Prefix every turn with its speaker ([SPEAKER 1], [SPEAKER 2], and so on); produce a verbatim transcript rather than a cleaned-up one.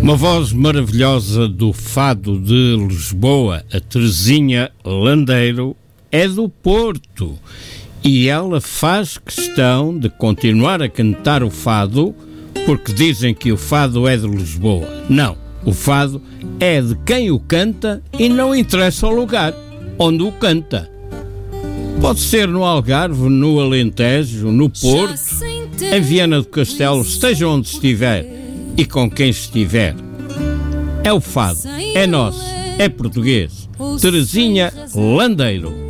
[SPEAKER 1] Uma voz maravilhosa do fado de Lisboa, a Terezinha Landeiro, é do Porto. E ela faz questão de continuar a cantar o fado, porque dizem que o fado é de Lisboa. Não, o fado é de quem o canta e não interessa o lugar onde o canta. Pode ser no Algarve, no Alentejo, no Porto, em Viana do Castelo, esteja onde estiver e com quem estiver. É o fado, é nosso, é português. Terezinha Landeiro.